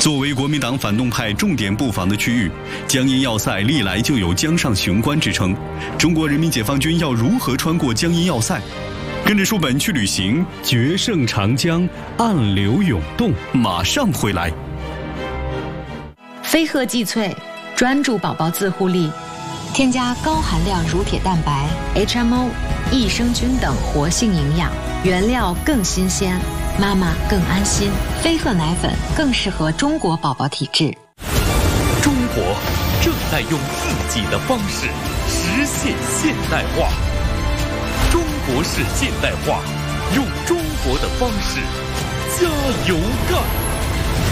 作为国民党反动派重点布防的区域，江阴要塞历来就有江上雄关之称。中国人民解放军要如何穿过江阴要塞？跟着书本去旅行，决胜长江，暗流涌动。马上回来。 飞鹤济萃，专注宝宝自护力，添加高含量乳铁蛋白、HMO、益生菌等活性营养，原料更新鲜，妈妈更安心。飞鹤奶粉更适合中国宝宝体质。 中国正在用自己的方式实现现代化。中国式现代化，用中国的方式加油干！